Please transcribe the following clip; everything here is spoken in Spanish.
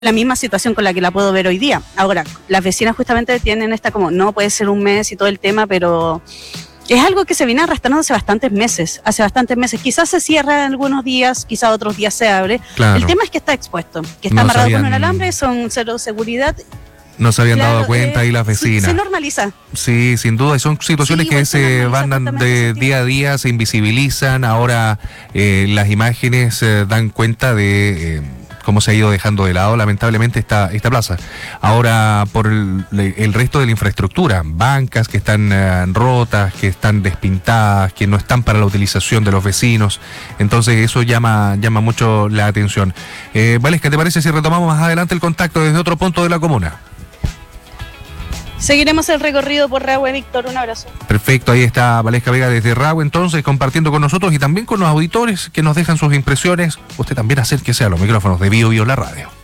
la misma situación con la que la puedo ver hoy día. Ahora, las vecinas justamente tienen esta como, no puede ser un mes y todo el tema, pero es algo que se viene arrastrando hace bastantes meses. Quizás se cierra algunos días, quizás otros días se abre. Claro. El tema es que está expuesto, que está amarrado con un alambre, son cero seguridad. No se habían dado cuenta ahí las vecinas. Se normaliza. Sí, sin duda, y son situaciones que se van de día a día, se invisibilizan. Ahora las imágenes dan cuenta de cómo se ha ido dejando de lado lamentablemente esta plaza. Ahora por el resto de la infraestructura, bancas que están rotas, que están despintadas, que no están para la utilización de los vecinos. Entonces eso llama mucho la atención. Valesca, ¿te parece si retomamos más adelante el contacto desde otro punto de la comuna? Seguiremos el recorrido por Rahue, Víctor, un abrazo. Perfecto, ahí está Valesca Vega desde Rahue, entonces, compartiendo con nosotros y también con los auditores que nos dejan sus impresiones. Usted también acérquese a los micrófonos de Bio la radio.